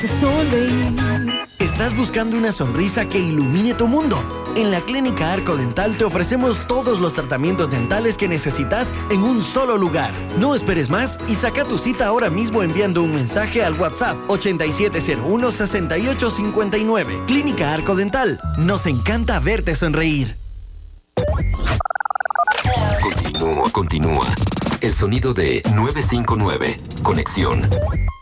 Sonreír. ¿Estás buscando una sonrisa que ilumine tu mundo? En la Clínica Arco Dental te ofrecemos todos los tratamientos dentales que necesitas en un solo lugar. No esperes más y saca tu cita ahora mismo enviando un mensaje al WhatsApp 8701-6859. Clínica Arco Dental. Nos encanta verte sonreír. Continúa. El sonido de 959. Conexión.